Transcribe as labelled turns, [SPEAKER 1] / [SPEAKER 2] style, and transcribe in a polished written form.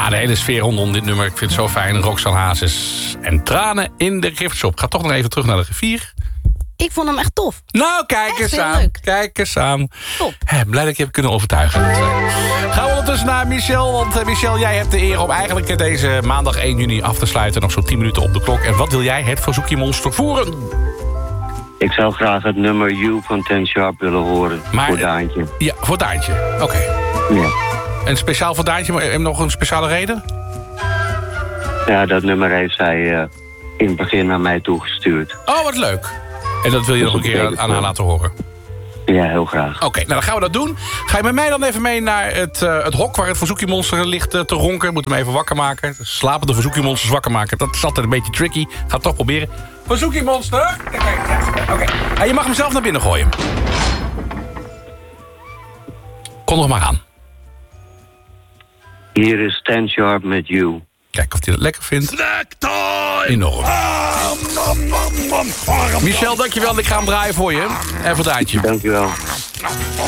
[SPEAKER 1] de hele sfeer rondom dit nummer. Ik vind het zo fijn. Roxanne Hazes en Tranen in de giftshop. Ga toch nog even terug naar de rivier.
[SPEAKER 2] Ik vond hem echt tof.
[SPEAKER 1] Nou, kijk
[SPEAKER 2] echt
[SPEAKER 1] eens
[SPEAKER 2] heel
[SPEAKER 1] aan.
[SPEAKER 2] leuk.
[SPEAKER 1] Kijk eens aan.
[SPEAKER 2] Top.
[SPEAKER 1] Blij dat ik je heb kunnen overtuigen. Gaan we ondertussen naar Michel. Want Michel, jij hebt de eer om eigenlijk deze maandag 1 juni af te sluiten. Nog zo'n 10 minuten op de klok. En wat wil jij het verzoekje monster voeren?
[SPEAKER 3] Ik zou graag het nummer You van Ten Sharp willen horen. Voor Daantje.
[SPEAKER 1] Ja, voor Daantje. Oké.
[SPEAKER 3] Ja.
[SPEAKER 1] En speciaal voor Daantje, maar nog een speciale reden?
[SPEAKER 3] Ja, dat nummer heeft zij in het begin naar mij toegestuurd.
[SPEAKER 1] Oh, wat leuk. En dat wil je nog een keer aan haar laten horen?
[SPEAKER 3] Ja, heel graag.
[SPEAKER 1] Oké, nou dan gaan we dat doen. Ga je met mij dan even mee naar het hok waar het verzoekjemonster ligt te ronken. Moet hem even wakker maken. Slapende verzoekjemonsters wakker maken. Dat is altijd een beetje tricky. Ga het toch proberen. Verzoekjemonster! Oké. En je mag hem zelf naar binnen gooien. Kom nog maar aan.
[SPEAKER 3] Hier is Ten Sharp met You.
[SPEAKER 1] Kijk of hij dat lekker vindt. Enorm. Michel, dankjewel. Ik ga hem draaien voor je. En voor Daantje.
[SPEAKER 3] Dankjewel.